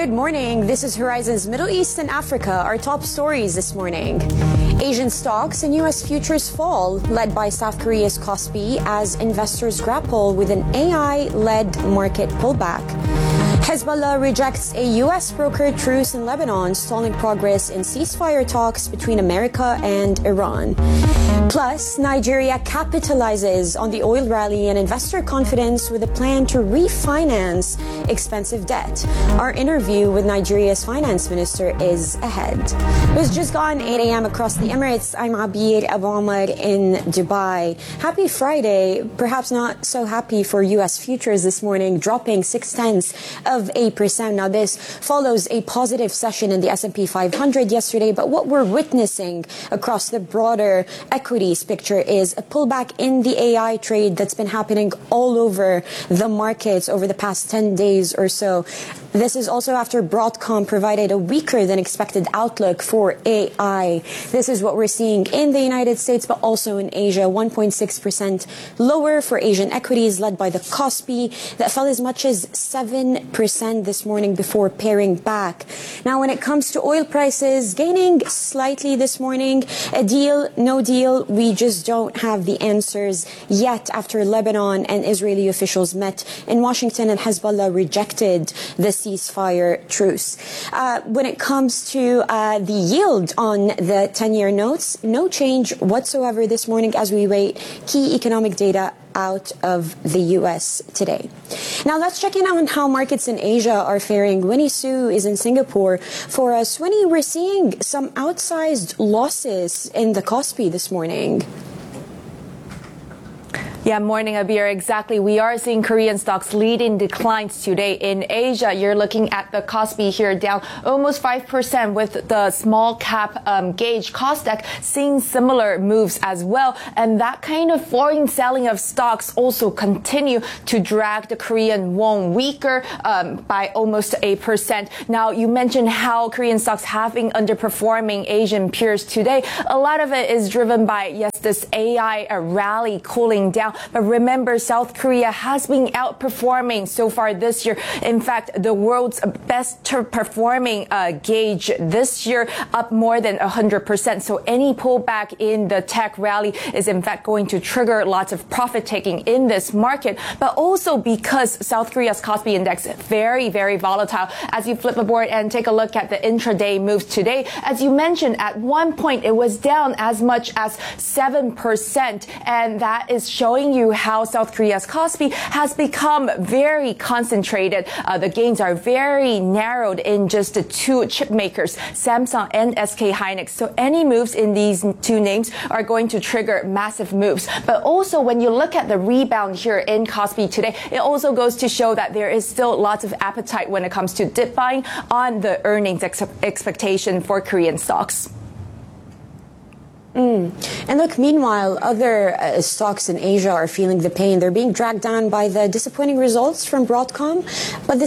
Good morning. This is Horizon's Middle East and Africa, our top stories this morning. Asian stocks and U.S. futures fall, led by South Korea's Kospi as investors grapple with an AI-led market pullback. Hezbollah rejects a U.S. brokered truce in Lebanon, stalling progress in ceasefire talks between America and Iran. Plus, Nigeria capitalizes on the oil rally and investor confidence with a plan to refinance expensive debt. Our interview with Nigeria's finance minister is ahead. It's just gone 8 a.m. across the Emirates. I'm Abir Abu Omar in Dubai. Happy Friday. Perhaps not so happy for U.S. futures this morning, dropping 0.6%. Now, this follows a positive session in the S&P 500 yesterday, but what we're witnessing across the broader equities picture is a pullback in the AI trade that's been happening all over the markets over the past 10 days or so. This is also after Broadcom provided a weaker than expected outlook for AI. This is what we're seeing in the United States, but also in Asia. 1.6% lower for Asian equities, led by the Kospi that fell as much as 7% this morning before paring back. Now, when it comes to oil prices, gaining slightly this morning. A deal, no deal, we just don't have the answers yet after Lebanon and Israeli officials met in Washington and Hezbollah rejected the ceasefire truce. When it comes to the yield on the 10-year notes, no change whatsoever this morning as we wait key economic data out of the U.S. today. Now, let's check in on how markets in Asia are faring. Winnie Su is in Singapore for us. Winnie, we're seeing some outsized losses in the Kospi this morning. Yeah, morning, Abir. Exactly. We are seeing Korean stocks leading declines today. In Asia, you're looking at the Kospi here down almost 5% with the small cap gauge Kosdaq seeing similar moves as well. And that kind of foreign selling of stocks also continue to drag the Korean won weaker by almost 8%. Now, you mentioned how Korean stocks have been underperforming Asian peers today. A lot of it is driven by, yes, this AI rally cooling down. But remember, South Korea has been outperforming so far this year. In fact, the world's best performing gauge this year, up more than 100%. So any pullback in the tech rally is in fact going to trigger lots of profit taking in this market. But also because South Korea's Kospi index is very, very volatile. As you flip aboard and take a look at the intraday moves today, as you mentioned, at one point it was down as much as 7%. And that is showing you how South Korea's Kospi has become very concentrated. The gains are very narrowed in just the two chip makers, Samsung and SK Hynix. So any moves in these two names are going to trigger massive moves. But also when you look at the rebound here in Kospi today, it also goes to show that there is still lots of appetite when it comes to dip buying on the earnings expectation for Korean stocks. And look, meanwhile, other stocks in Asia are feeling the pain. They're being dragged down by the disappointing results from Broadcom, but the